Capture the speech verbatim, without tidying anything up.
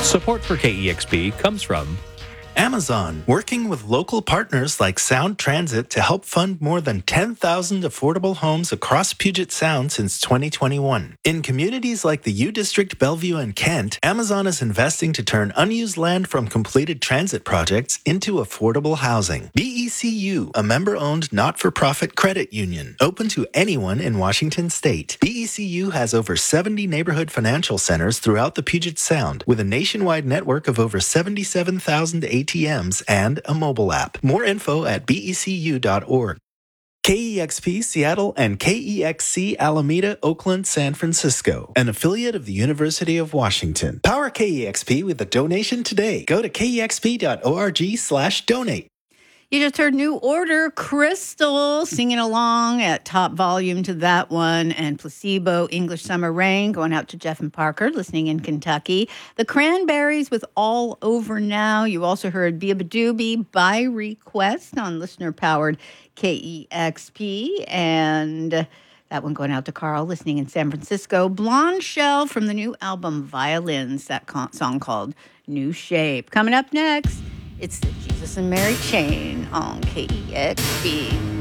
Support for K E X P comes from Amazon, working with local partners like Sound Transit to help fund more than ten thousand affordable homes across Puget Sound since twenty twenty-one. In communities like the U District, Bellevue, and Kent, Amazon is investing to turn unused land from completed transit projects into affordable housing. B E C U, a member-owned not-for-profit credit union, open to anyone in Washington state. B E C U has over seventy neighborhood financial centers throughout the Puget Sound, with a nationwide network of over seventy-seven thousand A T Ms and a mobile app. More info at B E C U dot org. K E X P Seattle and K E X C Alameda, Oakland, San Francisco, an affiliate of the University of Washington. Power K E X P with a donation today. Go to K E X P dot org slash donate. You just heard New Order, Crystal, singing along at top volume to that one, and Placebo, English Summer Rain, going out to Jeff and Parker, listening in Kentucky. The Cranberries with All Over Now. You also heard Bia Badoobie by request on listener-powered K E X P, and that one going out to Carl, listening in San Francisco. Blonde Shell from the new album Violins, that song called New Shape. Coming up next, it's the Jesus and Mary Chain on K E X P.